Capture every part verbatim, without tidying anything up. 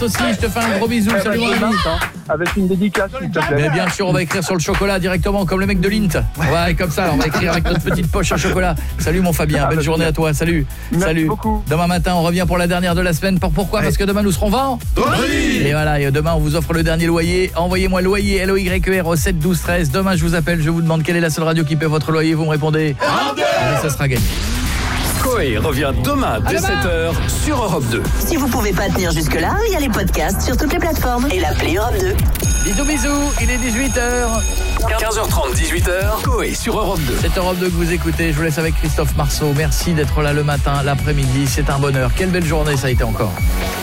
aussi, je te fais un gros bisou. Salut mon ami. Avec une dédicace, s'il te plaît. Mais bien sûr, on va écrire sur le chocolat directement, comme le mec de l'Int. Ouais, comme ça, on va écrire avec notre petite poche à chocolat. Salut mon Fabien, belle journée à toi. Salut. Merci Salut. beaucoup. Demain matin, on revient pour la dernière de la semaine. Pourquoi ? Parce que demain, nous serons vendredi. Oui. Et voilà, et demain, on vous offre le dernier loyer. Envoyez-moi loyer, L O Y E R au sept douze treize. Demain, je vous appelle, je vous demande quelle est la seule radio qui paie votre loyer. Vous me répondez. Et ça sera gagné. Coé revient demain dès sept heures sur Europe deux. Si vous pouvez pas tenir jusque-là, il y a les podcasts sur toutes les plateformes et l'appli Europe deux. Bisous, bisous, il est dix-huit heures. quinze heures trente, dix-huit heures, Coé sur Europe deux. C'est Europe deux que vous écoutez. Je vous laisse avec Christophe Marceau. Merci d'être là le matin, l'après-midi. C'est un bonheur. Quelle belle journée ça a été encore.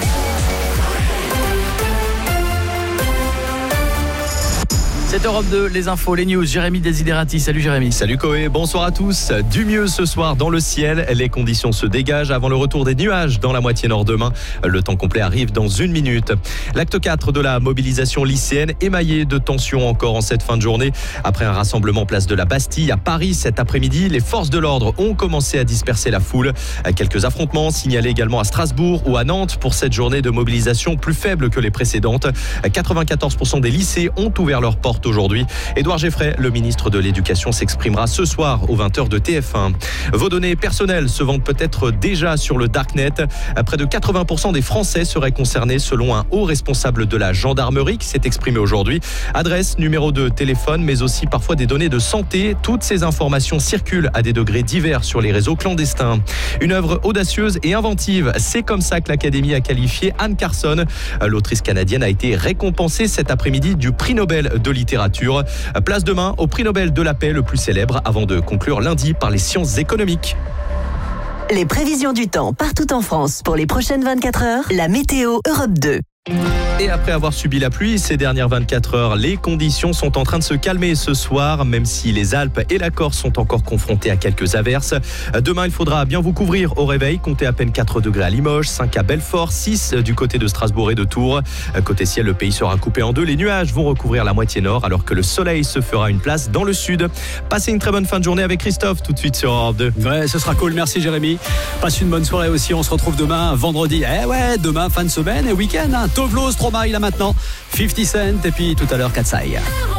C'est Europe deux, les infos, les news. Jérémy Desiderati. Salut Jérémy. Salut Coé, bonsoir à tous. Du mieux ce soir dans le ciel. Les conditions se dégagent avant le retour des nuages dans la moitié nord demain. Le temps complet arrive dans une minute. L'acte quatre de la mobilisation lycéenne émaillé de tensions encore en cette fin de journée. Après un rassemblement place de la Bastille à Paris cet après-midi, les forces de l'ordre ont commencé à disperser la foule. Quelques affrontements signalés également à Strasbourg ou à Nantes pour cette journée de mobilisation plus faible que les précédentes. quatre-vingt-quatorze pour cent des lycées ont ouvert leurs portes aujourd'hui. Édouard Geffray, le ministre de l'Éducation, s'exprimera ce soir aux vingt heures de T F un. Vos données personnelles se vendent peut-être déjà sur le Darknet. Près de quatre-vingts pour cent des Français seraient concernés selon un haut responsable de la gendarmerie qui s'est exprimé aujourd'hui. Adresse, numéro de téléphone, mais aussi parfois des données de santé. Toutes ces informations circulent à des degrés divers sur les réseaux clandestins. Une œuvre audacieuse et inventive. C'est comme ça que l'Académie a qualifié Anne Carson. L'autrice canadienne a été récompensée cet après-midi du prix Nobel de littérature. Place demain au prix Nobel de la paix le plus célèbre avant de conclure lundi par les sciences économiques. Les prévisions du temps partout en France pour les prochaines vingt-quatre heures, la météo Europe deux. Et après avoir subi la pluie ces dernières vingt-quatre heures, les conditions sont en train de se calmer ce soir, même si les Alpes et la Corse sont encore confrontées à quelques averses. Demain, il faudra bien vous couvrir au réveil. Comptez à peine quatre degrés à Limoges, cinq à Belfort, six du côté de Strasbourg et de Tours. Côté ciel, le pays sera coupé en deux. Les nuages vont recouvrir la moitié nord, alors que le soleil se fera une place dans le sud. Passez une très bonne fin de journée avec Christophe, tout de suite sur Europe deux. Ouais, ce sera cool. Merci Jérémy. Passe une bonne soirée aussi. On se retrouve demain, vendredi. Eh ouais, demain, fin de semaine et week-end. Hein. Tovlo, Stromae là maintenant, cinquante Cent et puis tout à l'heure Katsai.